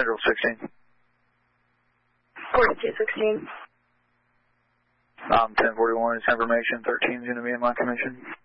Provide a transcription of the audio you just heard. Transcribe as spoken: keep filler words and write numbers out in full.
Central sixteen. forty-two sixteen. Um, ten forty-one is information. thirteen is going to be in my commission.